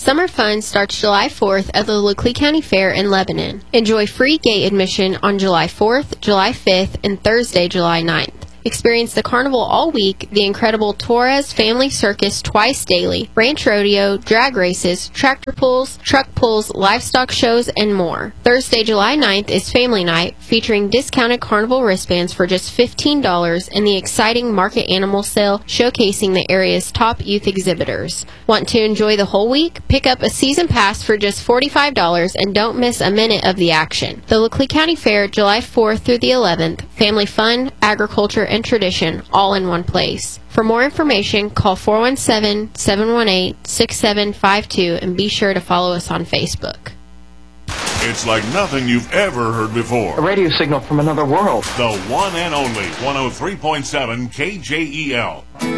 Summer Fun starts July 4th at the Leclerc County Fair in Lebanon. Enjoy free gate admission on July 4th, July 5th, and Thursday, July 9th. Experience the carnival all week, the incredible Torres Family Circus twice daily, ranch rodeo, drag races, tractor pulls, truck pulls, livestock shows, and more. Thursday, July 9th is Family Night, featuring discounted carnival wristbands for just $15 and the exciting market animal sale showcasing the area's top youth exhibitors. Want to enjoy the whole week? Pick up a season pass for just $45 and don't miss a minute of the action. The Leclerc County Fair, July 4th through the 11th. Family fun, agriculture, and tradition, all in one place. For more information, call 417-718-6752 and be sure to follow us on Facebook. It's like nothing you've ever heard before. A radio signal from another world. The one and only 103.7 KJEL.